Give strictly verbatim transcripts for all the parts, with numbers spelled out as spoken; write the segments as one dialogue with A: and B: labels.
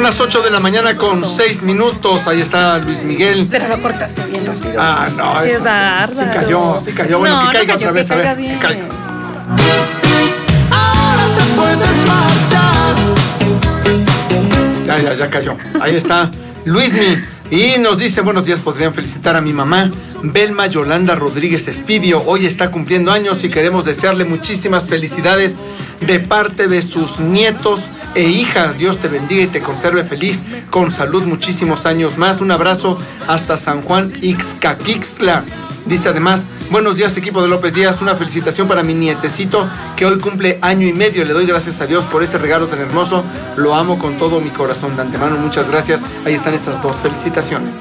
A: las ocho de la mañana con seis minutos. Ahí está Luis Miguel.
B: Pero lo cortaste bien rápido.
A: Ah, no,
B: Qué
A: eso
B: bárbaro.
A: sí cayó, sí cayó. Bueno,
B: no,
A: que caiga
B: no cayó,
A: otra vez,
B: que
A: a ver,
B: caiga bien.
A: que caiga.
C: Ahora te puedes marchar.
A: Ya, ya, ya cayó. Ahí está Luismi. Y nos dice, buenos días, podrían felicitar a mi mamá, Belma Yolanda Rodríguez Espivio. Hoy está cumpliendo años y queremos desearle muchísimas felicidades de parte de sus nietos e hija. Dios te bendiga y te conserve feliz, con salud, muchísimos años más. Un abrazo hasta San Juan Ixcaquixtla. Dice además, buenos días, equipo de López Díaz, una felicitación para mi nietecito que hoy cumple año y medio. Le doy gracias a Dios por ese regalo tan hermoso. Lo amo con todo mi corazón. De antemano, muchas gracias. Ahí están estas dos felicitaciones.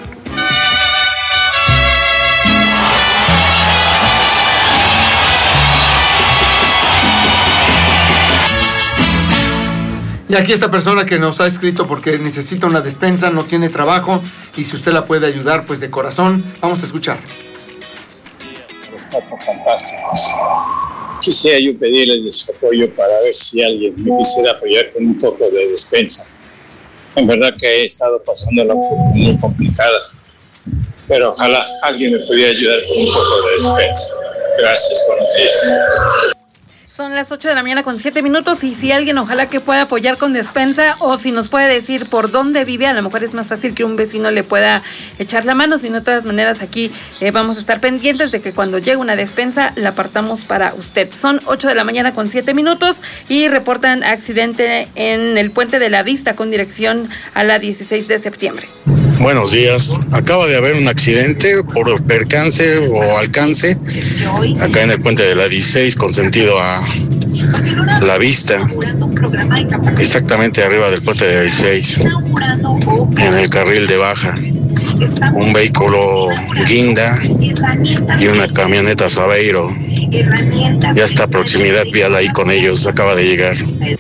A: Y aquí esta persona que nos ha escrito porque necesita una despensa, no tiene trabajo, y si usted la puede ayudar, pues de corazón, vamos a escuchar.
D: Cuatro fantásticos. Quisiera yo pedirles de su apoyo para ver si alguien me quisiera apoyar con un poco de despensa. En verdad que he estado pasando la muy complicada, pero ojalá alguien me pudiera ayudar con un poco de despensa. Gracias, buenos días.
B: Son las ocho de la mañana con siete minutos y si alguien ojalá que pueda apoyar con despensa o si nos puede decir por dónde vive, a lo mejor es más fácil que un vecino le pueda echar la mano. Si no, de todas maneras aquí eh, vamos a estar pendientes de que cuando llegue una despensa la apartamos para usted. Son ocho de la mañana con siete minutos y reportan accidente en el Puente de la Vista con dirección a la dieciséis de septiembre.
E: Buenos días. Acaba de haber un accidente por percance o alcance acá en el Puente de la dieciséis con sentido a La Vista, exactamente arriba del Puente de la dieciséis, en el carril de baja. Un vehículo guinda y una camioneta Saveiro. Ya está proximidad vial ahí con ellos, acaba de llegar.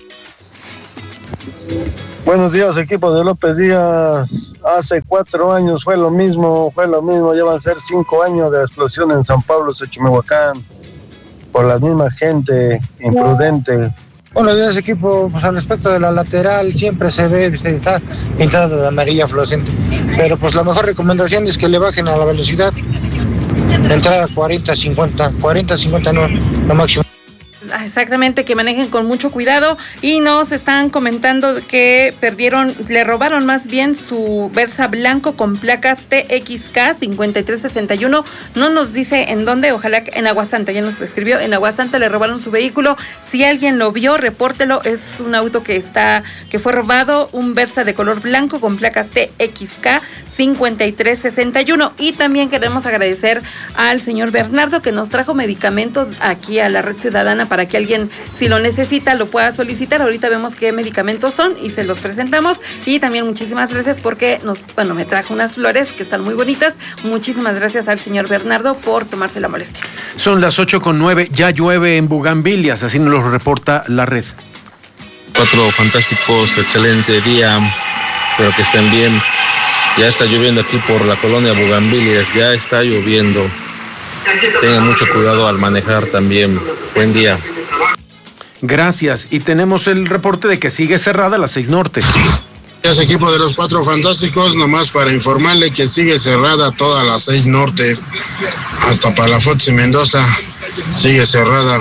F: Buenos días, equipo de López Díaz. Hace cuatro años fue lo mismo, fue lo mismo. Ya van a ser cinco años de la explosión en San Pablo, Xochimehuacán, por la misma gente imprudente.
G: Buenos días, equipo. Pues al respecto de la lateral, siempre se ve, está pintada de amarilla fluorescente. Pero pues la mejor recomendación es que le bajen a la velocidad. Entrada cuarenta, cincuenta, cuarenta, cincuenta no, lo máximo.
B: Exactamente, que manejen con mucho cuidado. Y nos están comentando que perdieron, le robaron más bien su Versa blanco con placas T X K cincuenta y tres sesenta y uno. No nos dice en dónde, ojalá que en Aguasanta, ya nos escribió, en Aguasanta le robaron su vehículo. Si alguien lo vio, repórtelo. Es un auto que está, que fue robado, un Versa de color blanco con placas T X K cincuenta y tres sesenta y uno. Y también queremos agradecer al señor Bernardo que nos trajo medicamentos aquí a la Red Ciudadana para que alguien, si lo necesita, lo pueda solicitar. Ahorita vemos qué medicamentos son y se los presentamos. Y también muchísimas gracias porque nos, bueno, me trajo unas flores que están muy bonitas. Muchísimas gracias al señor Bernardo por tomarse la molestia.
H: Son las ocho con nueve, ya llueve en Bugambilias, así nos lo reporta la red.
I: Cuatro fantásticos, excelente día, espero que estén bien. Ya está lloviendo aquí por la colonia Bugambilias, ya está lloviendo. Tengan mucho cuidado al manejar también. Buen día.
H: Gracias. Y tenemos el reporte de que sigue cerrada la seis Norte.
J: Gracias, equipo de los Cuatro Fantásticos, nomás para informarle que sigue cerrada toda la seis Norte, hasta Palafox y Mendoza, sigue cerrada.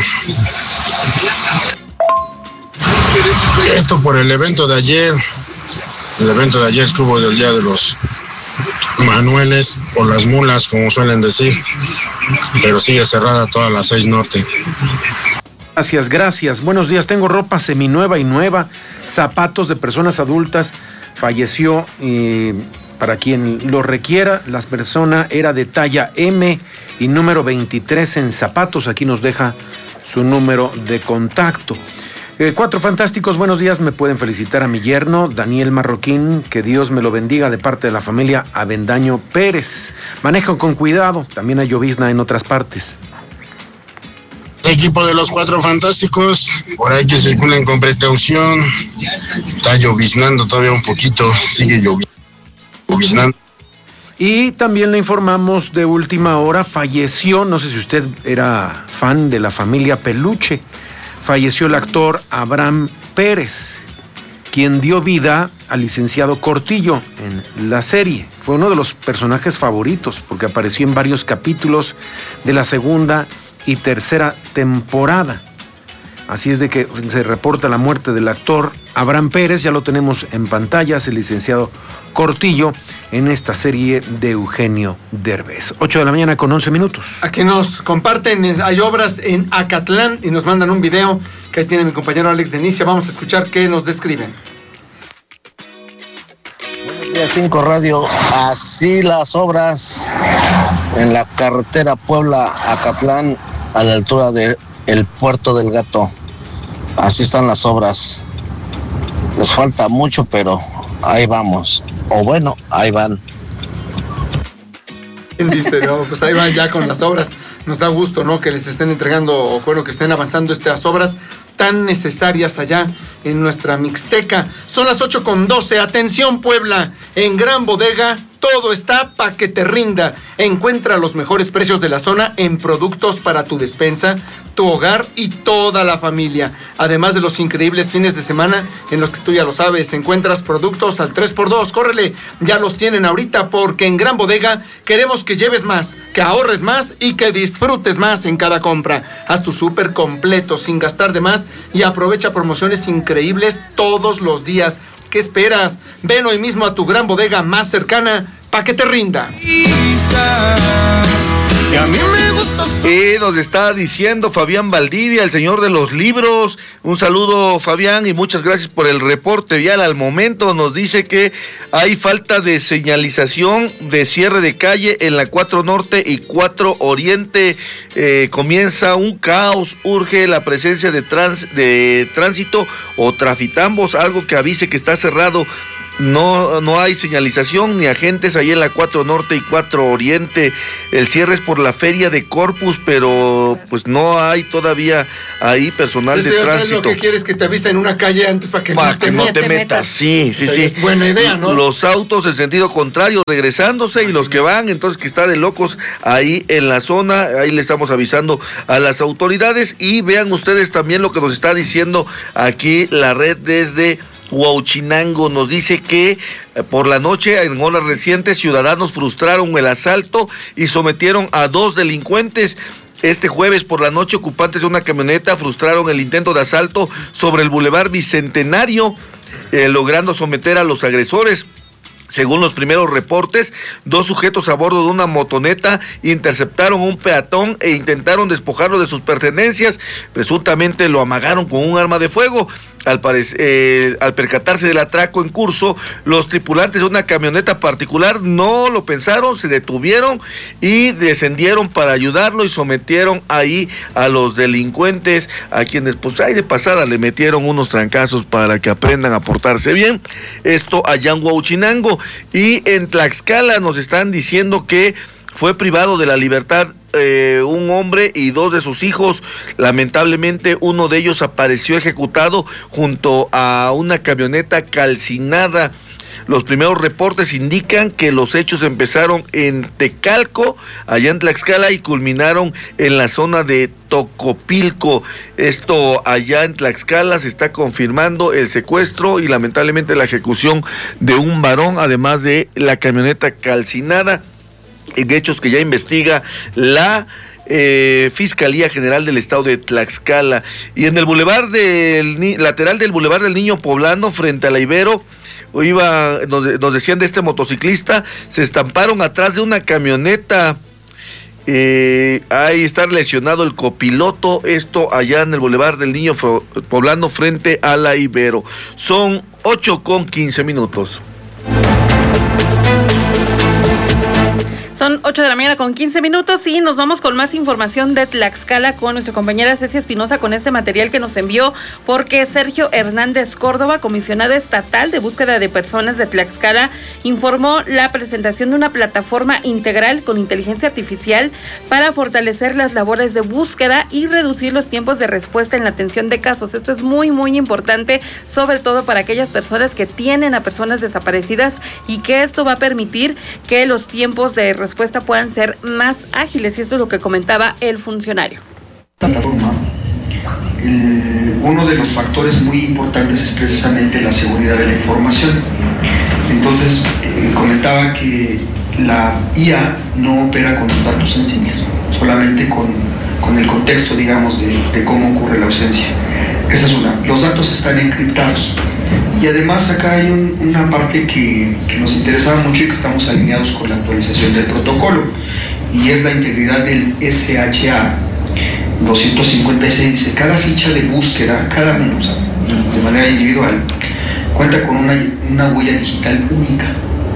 J: Esto por el evento de ayer. El evento de ayer estuvo del Día de los Manueles, o las mulas, como suelen decir, pero sigue cerrada toda la seis Norte.
H: Gracias, gracias. Buenos días, tengo ropa seminueva y nueva, zapatos de personas adultas. Falleció, eh, para quien lo requiera, la persona era de talla M y número veintitrés en zapatos. Aquí nos deja su número de contacto. Eh, cuatro fantásticos, buenos días, me pueden felicitar a mi yerno, Daniel Marroquín, que Dios me lo bendiga de parte de la familia Avendaño Pérez. Manejan con cuidado, también hay llovizna en otras partes.
J: Equipo de los Cuatro Fantásticos, por ahí que circulen con precaución, está lloviznando todavía un poquito, sigue lloviznando.
H: Y también le informamos de última hora, falleció, no sé si usted era fan de la familia Peluche, falleció el actor Abraham Pérez, quien dio vida al licenciado Cortillo en la serie. Fue uno de los personajes favoritos porque apareció en varios capítulos de la segunda y tercera temporada. Así es de que se reporta la muerte del actor Abraham Pérez, ya lo tenemos en pantallas, el licenciado Cortillo, en esta serie de Eugenio Derbez. ocho de la mañana con once minutos.
A: Aquí nos comparten, hay obras en Acatlán y nos mandan un video que tiene mi compañero Alex Denicia. Vamos a escuchar qué nos describen.
C: Buenos días, cinco Radio. Así las obras en la carretera Puebla-Acatlán, a la altura de el Puerto del Gato. Así están las obras. Les falta mucho, pero ahí vamos. O bueno, ahí van.
A: Dice, no, pues ahí van ya con las obras. Nos da gusto, ¿no? Que les estén entregando, o bueno, que estén avanzando estas obras tan necesarias allá en nuestra Mixteca. Son las ocho con doce. Atención, Puebla. En Gran Bodega todo está para que te rinda. Encuentra los mejores precios de la zona en productos para tu despensa, tu hogar y toda la familia. Además de los increíbles fines de semana en los que tú ya lo sabes, encuentras productos al tres por dos. Córrele, ya los tienen ahorita, porque en Gran Bodega queremos que lleves más, que ahorres más y que disfrutes más en cada compra. Haz tu súper completo sin gastar de más y aprovecha promociones increíbles todos los días. ¿Qué esperas? Ven hoy mismo a tu Gran Bodega más cercana para que te rinda.
K: Y a mí me gusta. Y nos está diciendo Fabián Valdivia, el señor de los libros. Un saludo, Fabián, y muchas gracias por el reporte vial. Al momento nos dice que hay falta de señalización de cierre de calle en la cuatro Norte y cuatro Oriente. Eh, comienza un caos. Urge la presencia de, trans, de tránsito o trafitambos, algo que avise que está cerrado. No, no hay señalización ni agentes ahí en la cuatro Norte y cuatro Oriente. El cierre es por la feria de Corpus, pero pues no hay todavía ahí personal sí, de sí, tránsito.
A: O sea, lo que quieres que te avisen en una calle antes para que,
K: para
A: no,
K: que
A: te
K: no te
A: metas.
K: metas. Sí, sí,
A: o sea,
K: sí.
A: Es buena idea, ¿no?
K: Los autos en sentido contrario regresándose y los que van, entonces que está de locos ahí en la zona. Ahí le estamos avisando a las autoridades. Y vean ustedes también lo que nos está diciendo aquí la red desde Huauchinango. Nos dice que eh, por la noche, en horas recientes, ciudadanos frustraron el asalto y sometieron a dos delincuentes. Este jueves por la noche, ocupantes de una camioneta frustraron el intento de asalto sobre el Boulevard Bicentenario, eh, logrando someter a los agresores. Según los primeros reportes, dos sujetos a bordo de una motoneta interceptaron a un peatón e intentaron despojarlo de sus pertenencias. Presuntamente lo amagaron con un arma de fuego. Al, parecer, eh, al percatarse del atraco en curso, los tripulantes de una camioneta particular no lo pensaron, se detuvieron y descendieron para ayudarlo y sometieron ahí a los delincuentes, a quienes pues ahí de pasada le metieron unos trancazos para que aprendan a portarse bien. Esto allá en Huauchinango. Y en Tlaxcala nos están diciendo que fue privado de la libertad Eh, un hombre y dos de sus hijos. Lamentablemente uno de ellos apareció ejecutado junto a una camioneta calcinada. Los primeros reportes indican que los hechos empezaron en Tecalco, allá en Tlaxcala, y culminaron en la zona de Tocopilco. Esto allá en Tlaxcala se está confirmando el secuestro y lamentablemente la ejecución de un varón, además de la camioneta calcinada. En hechos que ya investiga la eh, Fiscalía General del Estado de Tlaxcala. Y en el bulevar del lateral del Boulevard del Niño Poblano, frente a la Ibero, iba, nos, nos decían de este motociclista, se estamparon atrás de una camioneta. Eh, ahí está lesionado el copiloto, esto allá en el Boulevard del Niño Poblano, frente a la Ibero. Son ocho con quince minutos.
B: Son ocho de la mañana con quince minutos y nos vamos con más información de Tlaxcala con nuestra compañera Ceci Espinosa con este material que nos envió, porque Sergio Hernández Córdoba, comisionado estatal de búsqueda de personas de Tlaxcala, informó la presentación de una plataforma integral con inteligencia artificial para fortalecer las labores de búsqueda y reducir los tiempos de respuesta en la atención de casos. Esto es muy, muy importante, sobre todo para aquellas personas que tienen a personas desaparecidas, y que esto va a permitir que los tiempos de respuesta respuesta puedan ser más ágiles, y esto es lo que comentaba el funcionario.
L: Esta plataforma el, uno de los factores muy importantes es precisamente la seguridad de la información. Entonces, eh, comentaba que la I A no opera con los datos sensibles, solamente con, con el contexto, digamos, de, de cómo ocurre la ausencia. Esa es una. Los datos están encriptados. Y además acá hay un, una parte que, que nos interesaba mucho y que estamos alineados con la actualización del protocolo, y es la integridad del S H A doscientos cincuenta y seis. Dice, cada ficha de búsqueda, cada uno, o sea, de manera individual, cuenta con una, una huella digital única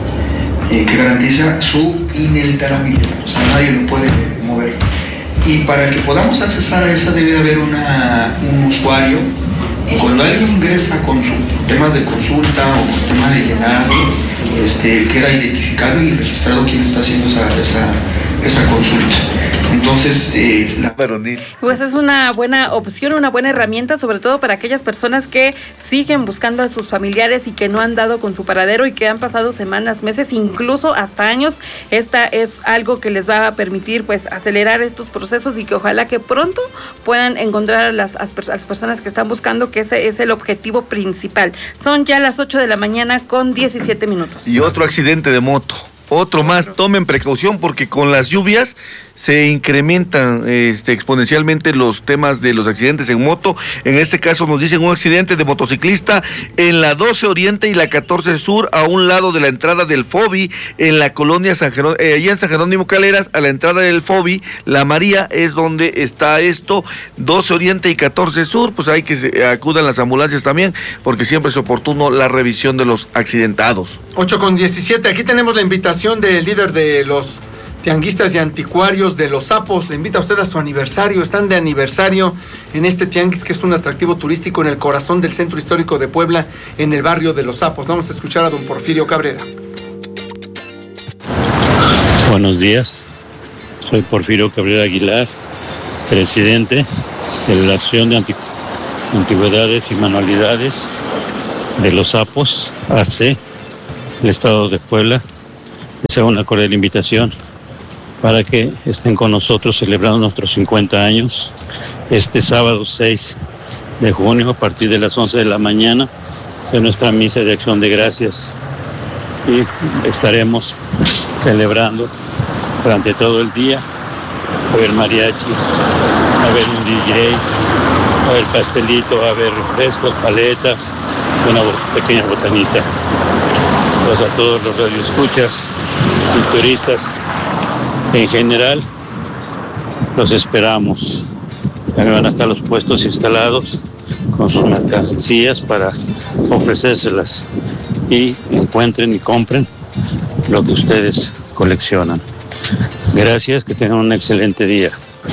L: eh, que garantiza su inalterabilidad, o sea, nadie lo puede mover. Y para que podamos accesar a esa debe haber una, un usuario. Y cuando alguien ingresa con sus temas de consulta o con temas de llenado, este, queda identificado y registrado quién está haciendo esa, esa, esa consulta. Entonces, eh, la...
B: pues es una buena opción, una buena herramienta, sobre todo para aquellas personas que siguen buscando a sus familiares y que no han dado con su paradero y que han pasado semanas, meses, incluso hasta años. Esta es algo que les va a permitir pues acelerar estos procesos y que ojalá que pronto puedan encontrar a las, a las personas que están buscando, que ese es el objetivo principal. Son ya las ocho de la mañana con diecisiete minutos.
K: Y otro accidente de moto. Otro más, tomen precaución porque con las lluvias se incrementan este, exponencialmente los temas de los accidentes en moto. En este caso nos dicen un accidente de motociclista en la doce Oriente y la catorce Sur, a un lado de la entrada del Fobi, en la colonia San Jerónimo, eh, allá en San Jerónimo Caleras, a la entrada del Fobi, La María es donde está esto, doce Oriente y catorce Sur, pues hay que se, acudan las ambulancias también, porque siempre es oportuno la revisión de los accidentados.
A: ocho con diecisiete, aquí tenemos la invitación del líder de los tianguistas y anticuarios de Los Sapos. Le invita a usted a su aniversario, están de aniversario en este tianguis que es un atractivo turístico en el corazón del centro histórico de Puebla, en el barrio de Los Sapos. Vamos a escuchar a don Porfirio Cabrera.
M: Buenos días, soy Porfirio Cabrera Aguilar, presidente de la Asociación de Anti- Antigüedades y Manualidades de Los Sapos, A C, del estado de Puebla. Les hago una cordial invitación para que estén con nosotros celebrando nuestros cincuenta años este sábado seis de junio a partir de las once de la mañana de nuestra misa de acción de gracias, y estaremos celebrando durante todo el día. Va a haber mariachis, va a haber un D J, va a haber pastelito, va a haber refrescos, paletas, una pequeña botanita. Pues a todos los radioescuchas y turistas en general, los esperamos. También van a estar los puestos instalados con sus mercancías para ofrecérselas y encuentren y compren lo que ustedes coleccionan. Gracias, que tengan un excelente día.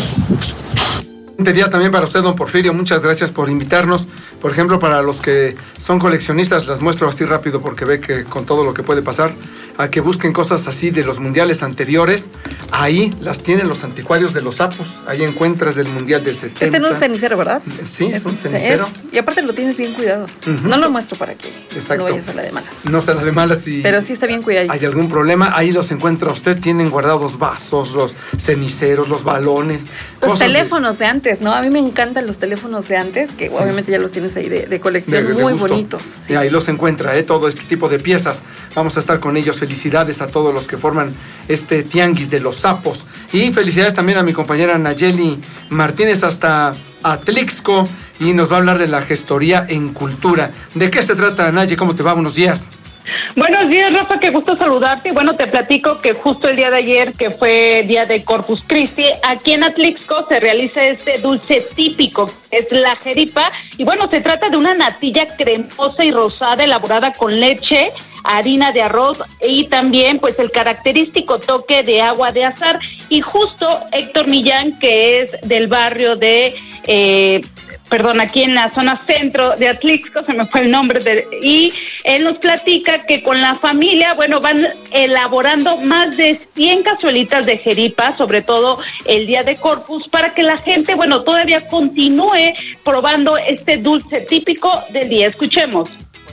A: Excelente día también para usted, don Porfirio. Muchas gracias por invitarnos. Por ejemplo, para los que son coleccionistas, las muestro así rápido porque ve que con todo lo que puede pasar, a que busquen cosas así de los mundiales anteriores. Ahí las tienen los anticuarios de Los Sapos. Ahí encuentras del mundial del setenta.
B: Este no es cenicero, ¿verdad?
A: Sí, es, es un cenicero.
B: Es, y aparte lo tienes bien cuidado. Uh-huh. No lo muestro para que
A: Exacto.
B: no vayas a la de malas.
A: No se la de malas. Y
B: pero sí está bien cuidado.
A: Hay algún problema, ahí los encuentra usted. Tienen guardados vasos, los ceniceros, los balones.
B: Los teléfonos de... de antes, ¿no? A mí me encantan los teléfonos de antes, que sí. Obviamente ya los tienes ahí de, de colección, de, de muy gusto. Bonitos.
A: Sí. Y ahí los encuentra, ¿eh? Todo este tipo de piezas. Vamos a estar con ellos. Felicidades a todos los que forman este tianguis de Los Sapos. Y felicidades también a mi compañera Nayeli Martínez hasta Atlixco, y nos va a hablar de la gestoría en cultura. ¿De qué se trata, Naye? ¿Cómo te va? Buenos días.
N: Buenos días, Rafa, qué gusto saludarte. Y bueno, te platico que justo el día de ayer, que fue día de Corpus Christi, aquí en Atlixco se realiza este dulce típico, es la jeripa. Y bueno, se trata de una natilla cremosa y rosada elaborada con leche, harina de arroz y también pues el característico toque de agua de azahar. Y justo Héctor Millán, que es del barrio de... Eh, perdón, aquí en la zona centro de Atlixco, se me fue el nombre, de, y él nos platica que con la familia, bueno, van elaborando más de cien cazuelitas de jeripa, sobre todo el día de Corpus, para que la gente, bueno, todavía continúe probando este dulce típico del día. Escuchemos.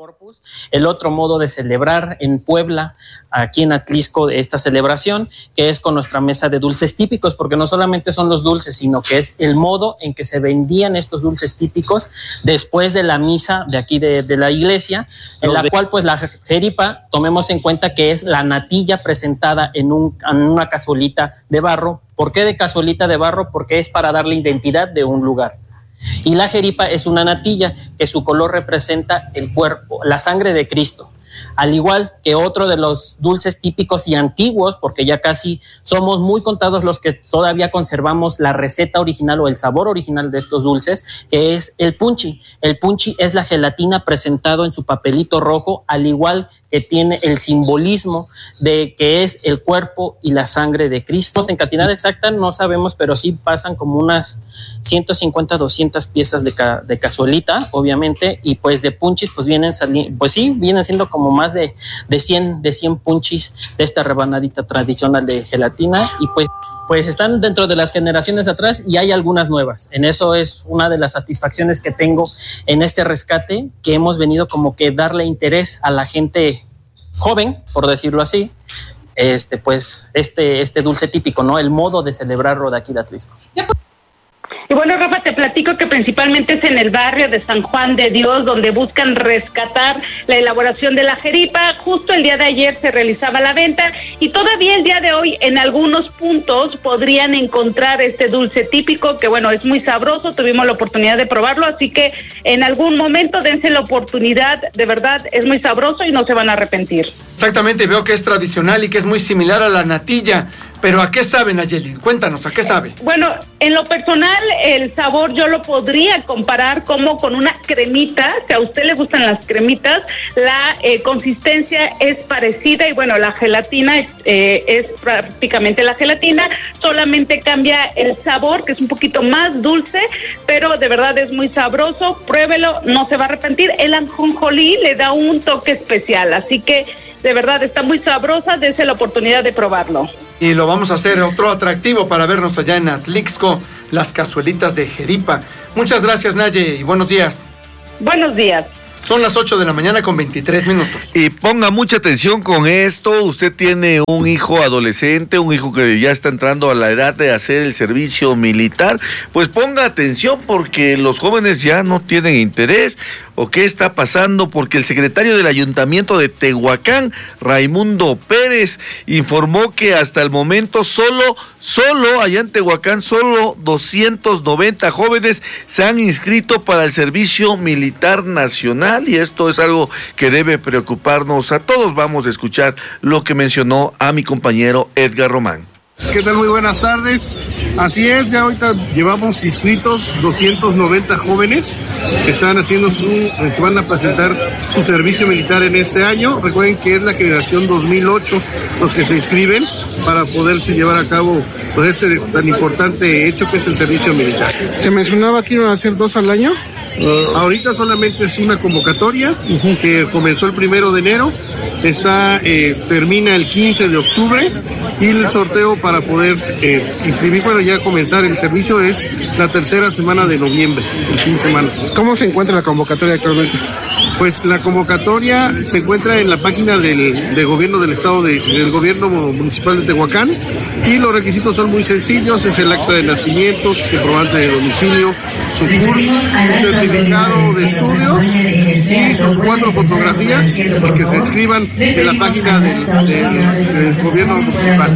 O: Corpus. El otro modo de celebrar en Puebla, aquí en Atlixco, esta celebración, que es con nuestra mesa de dulces típicos, porque no solamente son los dulces, sino que es el modo en que se vendían estos dulces típicos después de la misa de aquí de, de la iglesia, en la cual pues la jeripa, tomemos en cuenta que es la natilla presentada en, un, en una cazuelita de barro. ¿Por qué de cazuelita de barro? Porque es para darle identidad de un lugar. Y la jeripa es una natilla que su color representa el cuerpo, la sangre de Cristo. Al igual que otro de los dulces típicos y antiguos, porque ya casi somos muy contados los que todavía conservamos la receta original o el sabor original de estos dulces, que es el punchi. El punchi es la gelatina presentado en su papelito rojo, al igual que tiene el simbolismo de que es el cuerpo y la sangre de Cristo. En cantidad exacta no sabemos, pero sí pasan como unas ciento cincuenta, doscientas piezas de, ca de cazuelita, obviamente, y pues de punchis, pues vienen saliendo, pues sí, vienen siendo como más de, de, cien, de cien punchis de esta rebanadita tradicional de gelatina, y pues, pues están dentro de las generaciones de atrás y hay algunas nuevas. En eso es una de las satisfacciones que tengo en este rescate, que hemos venido como que darle interés a la gente joven, por decirlo así, este, pues este, este dulce típico, ¿no? El modo de celebrarlo de aquí de Atlixco.
N: Y bueno, Rafa, te platico que principalmente es en el barrio de San Juan de Dios donde buscan rescatar la elaboración de la jeripa. Justo el día de ayer se realizaba la venta y todavía el día de hoy en algunos puntos podrían encontrar este dulce típico que, bueno, es muy sabroso. Tuvimos la oportunidad de probarlo, así que en algún momento dense la oportunidad. De verdad, es muy sabroso y no se van a arrepentir.
A: Exactamente, veo que es tradicional y que es muy similar a la natilla. Pero ¿a qué sabe, Nayeli? Cuéntanos, ¿a qué sabe?
N: Bueno, en lo personal, el sabor yo lo podría comparar como con una cremita. Si a usted le gustan las cremitas, la eh, consistencia es parecida y bueno, la gelatina eh, es prácticamente la gelatina, solamente cambia el sabor, que es un poquito más dulce, pero de verdad es muy sabroso. Pruébelo, no se va a arrepentir. El ajonjolí le da un toque especial, así que de verdad está muy sabrosa, dése la oportunidad de probarlo.
A: Y lo vamos a hacer otro atractivo para vernos allá en Atlixco, las cazuelitas de jeripa. Muchas gracias, Naye, y buenos días.
N: Buenos días.
A: Son las ocho de la mañana con veintitrés minutos.
K: Y ponga mucha atención con esto. Usted tiene un hijo adolescente, un hijo que ya está entrando a la edad de hacer el servicio militar. Pues ponga atención porque los jóvenes ya no tienen interés. ¿O qué está pasando? Porque el secretario del Ayuntamiento de Tehuacán, Raimundo Pérez, informó que hasta el momento solo, solo allá en Tehuacán, solo doscientos noventa jóvenes se han inscrito para el Servicio Militar Nacional y esto es algo que debe preocuparnos a todos. Vamos a escuchar lo que mencionó a mi compañero Edgar Román.
P: ¿Qué tal? Muy buenas tardes. Así es, ya ahorita llevamos inscritos doscientos noventa jóvenes que están haciendo su, que van a presentar su servicio militar en este año. Recuerden que es la generación dos mil ocho los que se inscriben para poderse llevar a cabo pues, ese tan importante hecho que es el servicio militar.
Q: Se mencionaba que iban a hacer dos al año.
P: Uh, ahorita solamente es una convocatoria uh-huh. que comenzó el primero de enero, está, eh, termina el quince de octubre y el sorteo para poder eh, inscribir, bueno, ya comenzar el servicio es la tercera semana de noviembre, el fin de semana.
Q: ¿Cómo se encuentra la convocatoria actualmente?
P: Pues la convocatoria se encuentra en la página del, del gobierno del estado, de, del gobierno municipal de Tehuacán y los requisitos son muy sencillos, es el acta de nacimiento, su comprobante de domicilio, su C U R, su certificado de estudios y sus cuatro fotografías y que se inscriban en la página del, del, del gobierno municipal.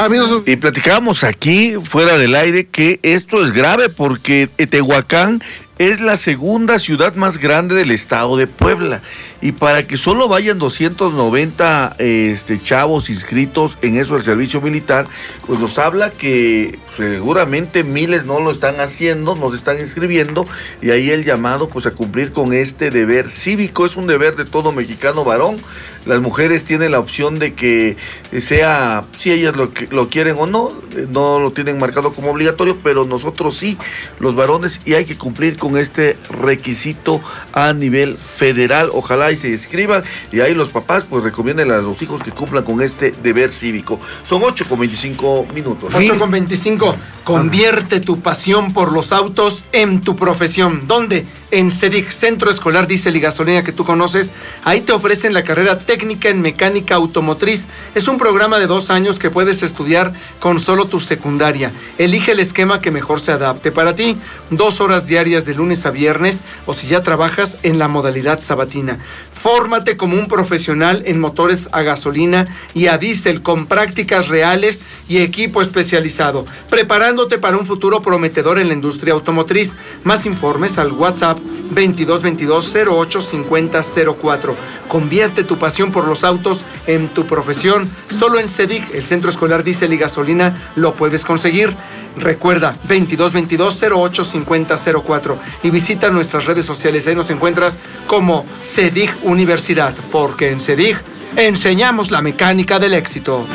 K: Y platicábamos aquí, fuera del aire, que esto es grave porque Tehuacán es la segunda ciudad más grande del estado de Puebla y para que solo vayan doscientos noventa este, chavos inscritos en eso del servicio militar, pues nos habla que seguramente miles no lo están haciendo, no se están inscribiendo y ahí el llamado pues a cumplir con este deber cívico, es un deber de todo mexicano varón. Las mujeres tienen la opción de que sea, si ellas lo, lo quieren o no, no lo tienen marcado como obligatorio, pero nosotros sí, los varones, y hay que cumplir con este requisito a nivel federal. Ojalá y se inscriban y ahí los papás pues recomienden a los hijos que cumplan con este deber cívico. Son ocho con veinticinco minutos.
A: ocho con veinticinco. Convierte tu pasión por los autos en tu profesión. ¿Dónde? en CEDIG, Centro Escolar Diésel y Gasolina, que tú conoces. Ahí te ofrecen la carrera técnica en mecánica automotriz. Es un programa de dos años que puedes estudiar con solo tu secundaria. Elige el esquema que mejor se adapte para ti. Dos horas diarias de lunes a viernes, o si ya trabajas, en la modalidad sabatina. Fórmate como un profesional en motores a gasolina y a diésel con prácticas reales y equipo especializado, preparándote para un futuro prometedor en la industria automotriz. Más informes al WhatsApp veintidós veintidós cero ocho cincuenta cero cuatro. Convierte tu pasión por los autos en tu profesión. Solo en CEDIG, el Centro Escolar Diésel y Gasolina, lo puedes conseguir. Recuerda, veintidós veintidós cero ocho cincuenta cero cuatro, y visita nuestras redes sociales. Ahí nos encuentras como CEDIG Universidad, porque en CEDIG enseñamos la mecánica del éxito.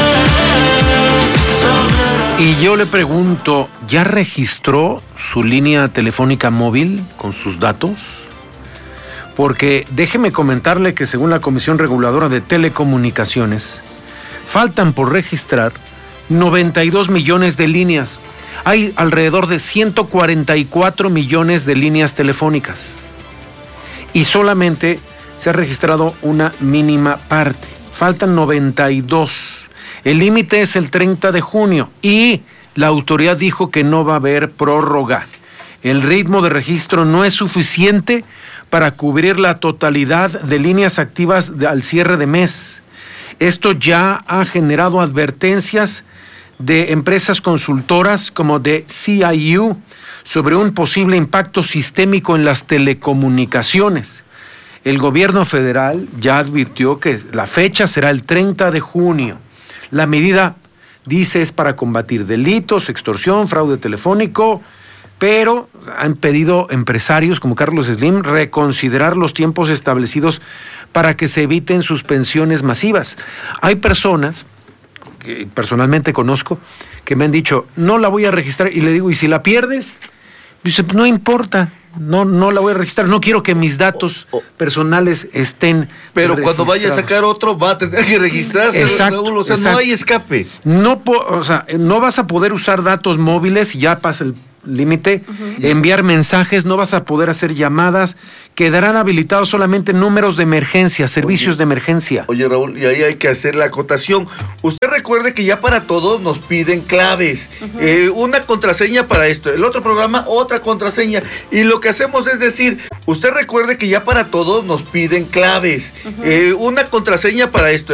H: Y yo le pregunto, ¿ya registró su línea telefónica móvil con sus datos? Porque déjeme comentarle que según la Comisión Reguladora de Telecomunicaciones, faltan por registrar noventa y dos millones de líneas. Hay alrededor de ciento cuarenta y cuatro millones de líneas telefónicas. Y solamente se ha registrado una mínima parte. Faltan noventa y dos. El límite es el treinta de junio y la autoridad dijo que no va a haber prórroga. El ritmo de registro no es suficiente para cubrir la totalidad de líneas activas de, al cierre de mes. Esto ya ha generado advertencias de empresas consultoras como de C I U sobre un posible impacto sistémico en las telecomunicaciones. El gobierno federal ya advirtió que la fecha será el treinta de junio. La medida, dice, es para combatir delitos, extorsión, fraude telefónico, pero han pedido empresarios como Carlos Slim reconsiderar los tiempos establecidos para que se eviten suspensiones masivas. Hay personas que personalmente conozco que me han dicho, no la voy a registrar, y le digo, ¿y si la pierdes? Dice, no importa, no, no la voy a registrar, no quiero que mis datos oh, oh. personales estén
K: Pero cuando vaya a sacar otro va a tener que registrarse.
H: Exacto,
K: Raúl, o sea,
H: exacto.
K: no hay escape.
H: No, po, o sea, no vas a poder usar datos móviles, ya pasa el límite, uh-huh. enviar mensajes, no vas a poder hacer llamadas, quedarán habilitados solamente números de emergencia, servicios oye, de emergencia.
K: Oye, Raúl, y ahí hay que hacer la acotación. Usted recuerde que ya para todos nos piden claves, uh-huh. eh, una contraseña para esto, el otro programa otra contraseña, y lo que hacemos es decir, usted recuerde que ya para todos nos piden claves, uh-huh. eh, una contraseña para esto.